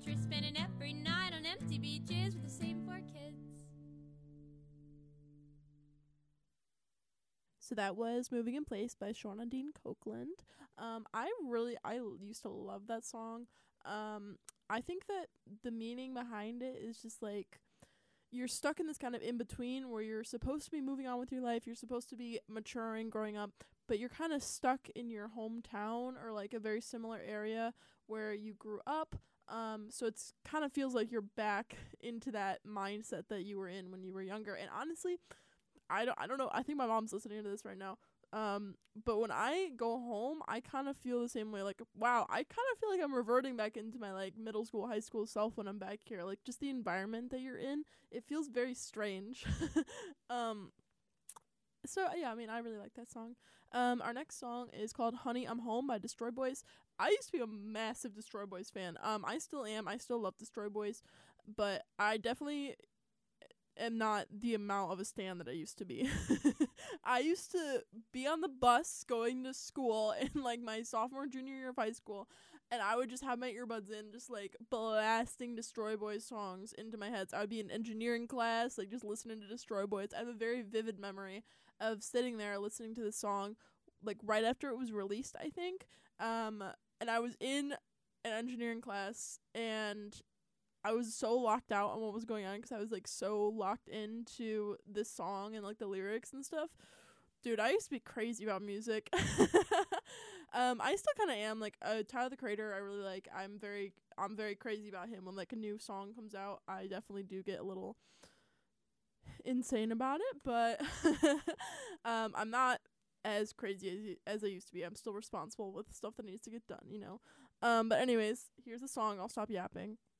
waitress, spending every night on empty beaches with the same 4 kids. So that was Moving in Place by Shauna Dean Copeland. I used to love that song. I think that the meaning behind it is just like, you're stuck in this kind of in-between where you're supposed to be moving on with your life, you're supposed to be maturing, growing up, but you're kind of stuck in your hometown or like a very similar area where you grew up. So it's kind of feels like you're back into that mindset that you were in when you were younger. And honestly, I don't know. I think my mom's listening to this right now. But when I go home, I kind of feel the same way. Like, wow, I kind of feel like I'm reverting back into my like middle school, high school self when I'm back here. Like, just the environment that you're in, it feels very strange. So yeah, I mean, I really like that song. Our next song is called "Honey, I'm Home" by Destroy Boys. I used to be a massive Destroy Boys fan. I still am. I still love Destroy Boys, but I definitely am not the amount of a stan that I used to be. I used to be on the bus going to school in like my sophomore, junior year of high school, and I would just have my earbuds in, just like blasting Destroy Boys songs into my head. So I would be in engineering class, like just listening to Destroy Boys. I have a very vivid memory of sitting there listening to this song, like right after it was released, I think. And I was in an engineering class, and I was so locked out on what was going on because I was like so locked into this song and like the lyrics and stuff. Dude, I used to be crazy about music. I still kind of am. Like Tyler the Creator, I really like. I'm very crazy about him. When like a new song comes out, I definitely do get a little insane about it. But I'm not as crazy as I used to be. I'm still responsible with stuff that needs to get done, you know. But anyways, here's the song. I'll stop yapping.